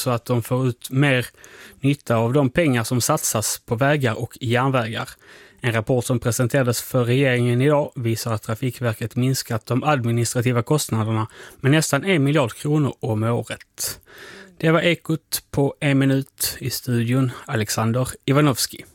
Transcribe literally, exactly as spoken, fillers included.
så att de får ut mer nytta av de pengar som satsas på vägar och järnvägar. En rapport som presenterades för regeringen idag visar att Trafikverket minskat de administrativa kostnaderna med nästan en miljard kronor om året. Det var Ekot på en minut. I studion Alexander Ivanovski.